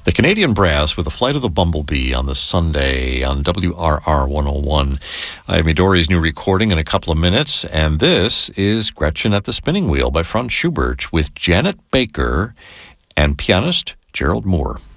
The Canadian Brass with the Flight of the Bumblebee on this Sunday on WRR 101. I have Midori's new recording in a couple of minutes, and this is Gretchen at the Spinning Wheel by Franz Schubert with Janet Baker and pianist Gerald Moore.